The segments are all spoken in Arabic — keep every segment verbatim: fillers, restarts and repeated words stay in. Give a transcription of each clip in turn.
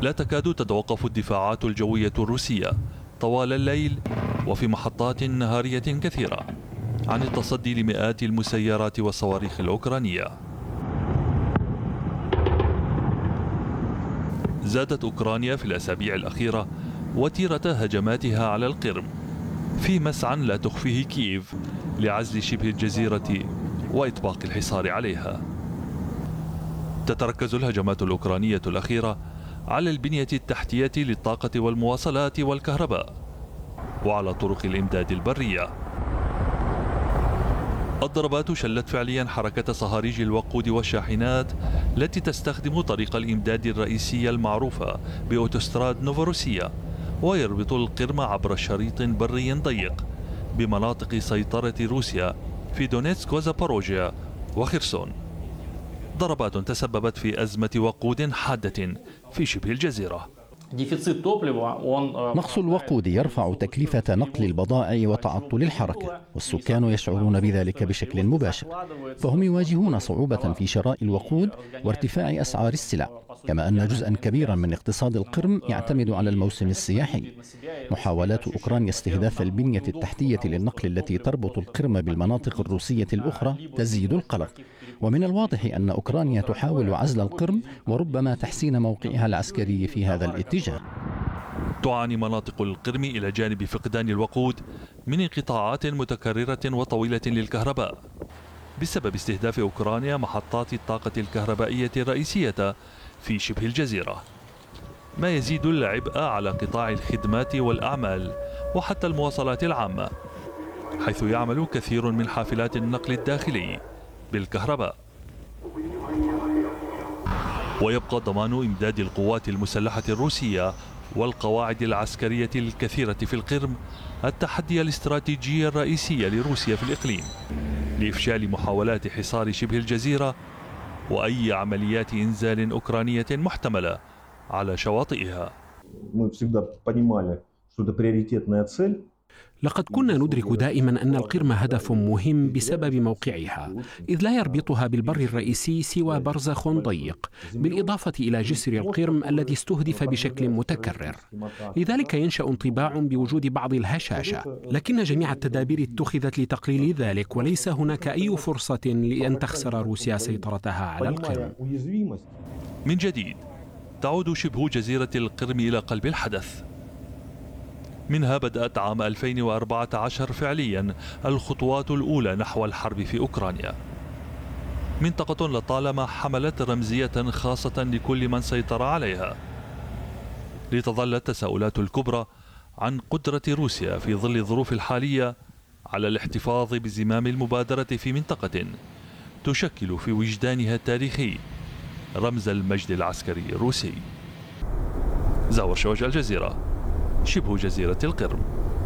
لا تكاد تتوقف الدفاعات الجوية الروسية طوال الليل وفي محطات نهارية كثيرة عن التصدي لمئات المسيرات والصواريخ الأوكرانية. زادت أوكرانيا في الأسابيع الأخيرة وتيرة هجماتها على القرم في مسعى لا تخفيه كييف لعزل شبه الجزيرة وإطباق الحصار عليها. تتركز الهجمات الأوكرانية الأخيرة على البنية التحتية للطاقة والمواصلات والكهرباء وعلى طرق الإمداد البرية. الضربات شلت فعليا حركة صهاريج الوقود والشاحنات التي تستخدم طريق الإمداد الرئيسي المعروفة بأوتوستراد نوفوروسيا ويربط القرم عبر شريط بري ضيق بمناطق سيطرة روسيا في دونيتسك وزاباروجيا وخرسون. ضربات تسببت في أزمة وقود حادة في شبه الجزيرة. نقص الوقود يرفع تكلفة نقل البضائع وتعطل الحركة، والسكان يشعرون بذلك بشكل مباشر، فهم يواجهون صعوبة في شراء الوقود وارتفاع أسعار السلع، كما أن جزءا كبيرا من اقتصاد القرم يعتمد على الموسم السياحي. محاولات أوكرانيا استهداف البنية التحتية للنقل التي تربط القرم بالمناطق الروسية الأخرى تزيد القلق، ومن الواضح أن أوكرانيا تحاول عزل القرم وربما تحسين موقعها العسكري في هذا الاتجاه. تعاني مناطق القرم إلى جانب فقدان الوقود من انقطاعات متكررة وطويلة للكهرباء بسبب استهداف أوكرانيا محطات الطاقة الكهربائية الرئيسية في شبه الجزيرة، ما يزيد العبء على قطاع الخدمات والأعمال وحتى المواصلات العامة، حيث يعمل كثير من حافلات النقل الداخلي بالكهرباء. ويبقى ضمان إمداد القوات المسلحة الروسية والقواعد العسكرية الكثيرة في القرم التحدي الاستراتيجي الرئيسي لروسيا في الإقليم لإفشال محاولات حصار شبه الجزيرة وأي عمليات إنزال أوكرانية محتملة على شواطئها. لقد كنا ندرك دائما أن القرم هدف مهم بسبب موقعها، إذ لا يربطها بالبر الرئيسي سوى برزخ ضيق، بالإضافة إلى جسر القرم الذي استهدف بشكل متكرر. لذلك ينشأ انطباع بوجود بعض الهشاشة، لكن جميع التدابير اتخذت لتقليل ذلك، وليس هناك أي فرصة لأن تخسر روسيا سيطرتها على القرم. من جديد تعود شبه جزيرة القرم إلى قلب الحدث. منها بدأت عام ألفين وأربعة عشر فعليا الخطوات الأولى نحو الحرب في أوكرانيا. منطقة لطالما حملت رمزية خاصة لكل من سيطر عليها، لتظل التساؤلات الكبرى عن قدرة روسيا في ظل الظروف الحالية على الاحتفاظ بزمام المبادرة في منطقة تشكل في وجدانها التاريخي رمز المجد العسكري الروسي. زاور شوج، الجزيرة، شبه جزيرة القرم.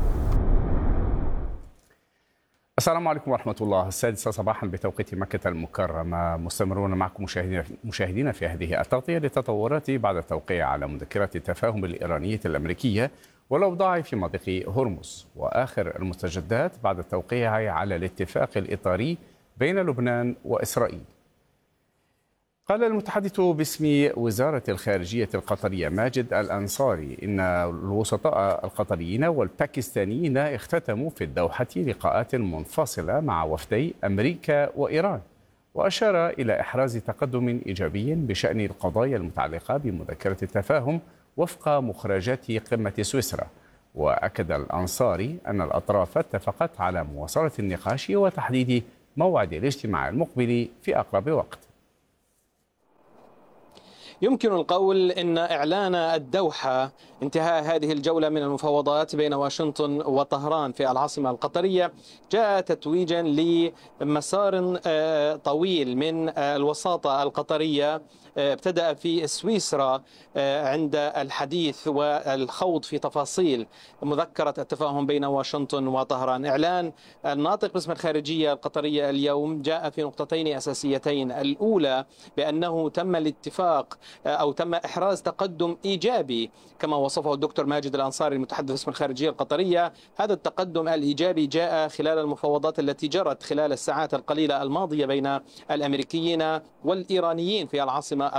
السلام عليكم ورحمة الله. السادسة صباحا بتوقيت مكة المكرمة، مستمرون معكم مشاهدينا مشاهدينا في هذه التغطية للتطورات بعد التوقيع على مذكرة التفاهم الإيرانية الأمريكية والأوضاع في مضيق هرمز، وآخر المستجدات بعد التوقيع على الاتفاق الإطاري بين لبنان وإسرائيل. قال المتحدث باسم وزارة الخارجية القطرية ماجد الأنصاري إن الوسطاء القطريين والباكستانيين اختتموا في الدوحة لقاءات منفصلة مع وفدي أمريكا وإيران، وأشار إلى إحراز تقدم إيجابي بشأن القضايا المتعلقة بمذكرة التفاهم وفق مخرجات قمة سويسرا. وأكد الأنصاري أن الأطراف اتفقت على مواصلة النقاش وتحديد موعد الاجتماع المقبل في أقرب وقت. يمكن القول إن إعلان الدوحة انتهاء هذه الجولة من المفاوضات بين واشنطن وطهران في العاصمة القطرية جاء تتويجا لمسار طويل من الوساطة القطرية ابتدأ في سويسرا عند الحديث والخوض في تفاصيل مذكرة التفاهم بين واشنطن وطهران. إعلان الناطق باسم الخارجية القطرية اليوم جاء في نقطتين أساسيتين: الأولى بأنه تم الاتفاق أو تم إحراز تقدم إيجابي كما وصفه الدكتور ماجد الأنصاري المتحدث باسم الخارجية القطرية. هذا التقدم الإيجابي جاء خلال المفاوضات التي جرت خلال الساعات القليلة الماضية بين الأمريكيين والإيرانيين في العاصمة